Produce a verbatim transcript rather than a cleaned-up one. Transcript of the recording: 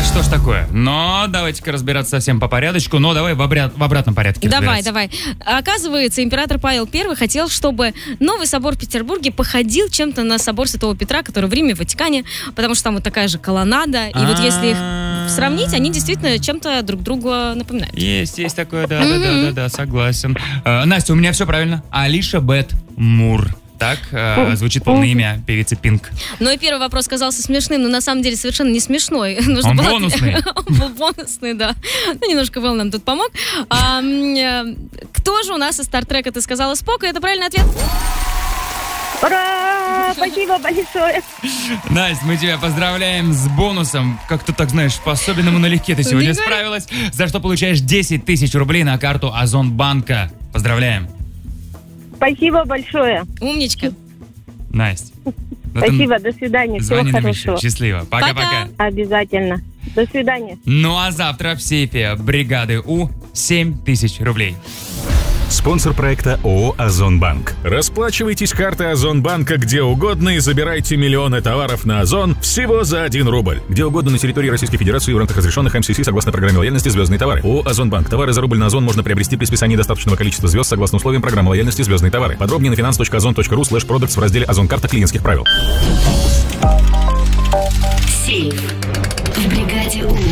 что ж такое? Но давайте-ка разбираться совсем по порядочку. Но давай в, обряд, в обратном порядке Давай, давай. Оказывается, император Павел Первый хотел, чтобы новый собор в Петербурге походил чем-то на собор Святого Петра, который в Риме, в Ватикане, потому что там вот такая же колоннада. И вот если их сравнить, они действительно чем-то друг другу напоминают. Есть, есть такое, да, да, да, да, да, согласен. Э, Настя, у меня все правильно. Алиша Бет Мур. Так э, звучит полное имя певицы Пинк. Ну и первый вопрос казался смешным, но на самом деле совершенно не смешной. Нужно Он было... бонусный. Он был бонусный, да. Ну, немножко Вэл нам тут помог. А, кто же у нас из Стартрека ты сказала Спок? И это правильный ответ. Ура! Спасибо большое. Настя, мы тебя поздравляем с бонусом. Как-то так, знаешь, по-особенному налегке ты сегодня Не справилась. За что получаешь десять тысяч рублей на карту Озонбанка. Поздравляем. Спасибо большое. Умничка. Настя. Спасибо, до свидания. Всего Звони нам хорошего. еще. Счастливо. Пока-пока. Обязательно. До свидания. Ну а завтра в сейфе бригады У семь тысяч рублей. Спонсор проекта ООО «Озонбанк». Расплачивайтесь картой Озонбанка где угодно и забирайте миллионы товаров на Озон всего за один рубль. Где угодно на территории Российской Федерации в рамках разрешенных эм си си согласно программе лояльности «Звездные товары». ООО «Озонбанк». Товары за рубль на Озон можно приобрести при списании достаточного количества звезд согласно условиям программы лояльности «Звездные товары». Подробнее на finance точка озон точка ру слэш продактс в разделе «Озон-карта клиентских правил». Сейф в бригаде У.